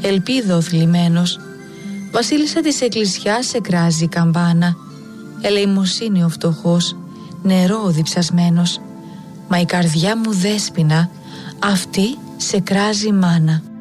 ελπίδο θλιμμένος. Βασίλισσα της εκκλησιάς σε κράζει η καμπάνα. Ελεημοσύνη ο φτωχός, νερό ο διψασμένος. Μα η καρδιά μου δέσποινα, αυτή σε κράζει μάνα.